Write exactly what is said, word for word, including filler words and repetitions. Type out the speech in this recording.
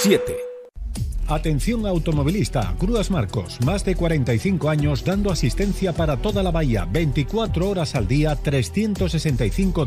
siete. Atención automovilista, Grúas Marcos, más de cuarenta y cinco años dando asistencia para toda la bahía, veinticuatro horas al día, trescientos sesenta y cinco